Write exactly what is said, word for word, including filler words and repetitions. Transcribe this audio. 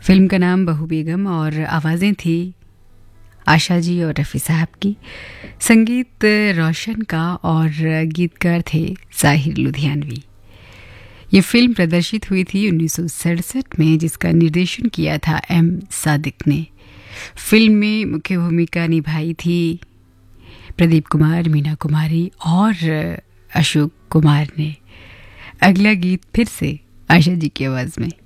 Film का नाम बहू बेगम और आवाज़ें थी आशा जी और रफ़ी साहब की। संगीत रोशन का और गीतकार थे ज़ाहिर लुधियानवी। ये फिल्म प्रदर्शित हुई थी उन्नीस सौ सड़सठ में, जिसका निर्देशन किया था एम सादिक ने। फिल्म में मुख्य भूमिका निभाई थी प्रदीप कुमार, मीना कुमारी और अशोक कुमार ने। अगला गीत फिर से आशा जी की आवाज़ में।